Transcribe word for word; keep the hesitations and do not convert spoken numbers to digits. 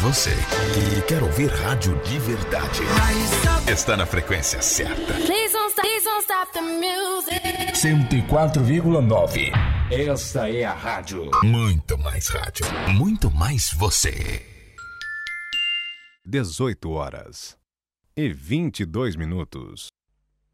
você que quer ouvir rádio de verdade está na frequência certa. cento e quatro vírgula nove. Esta é a rádio. Muito mais rádio. Muito mais você. dezoito horas e vinte e dois minutos.